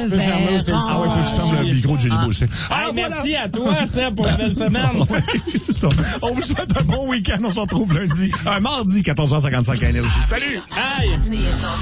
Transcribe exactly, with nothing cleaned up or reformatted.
tu peux fermer aussi le Ah ouais, toi, tu fermes le micro de Jenny Boucher. Ah, hey, merci voilà. À toi, Seb, pour la belle semaine. Oui, c'est ça. On vous souhaite un bon week-end. On se retrouve lundi, un mardi, quatorze heures cinquante-cinq à Énergie. Salut! Aïe!